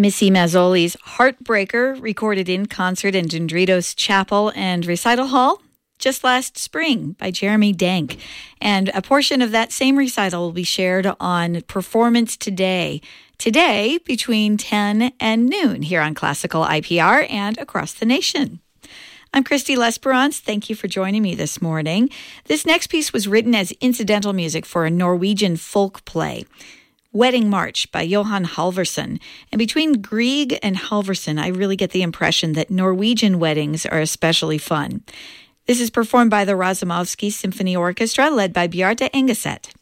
Missy Mazzoli's Heartbreaker, recorded in concert in Dendritos Chapel and Recital Hall just last spring by Jeremy Dank. And a portion of that same recital will be shared on Performance Today between 10 and noon here on Classical IPR and across the nation. I'm Christy Lesperance. Thank you for joining me this morning. This next piece was written as incidental music for a Norwegian folk play, Wedding March by Johan Halvorsen. And between Grieg and Halvorsen, I really get the impression that Norwegian weddings are especially fun. This is performed by the Razumovsky Symphony Orchestra, led by Bjarte Engeset.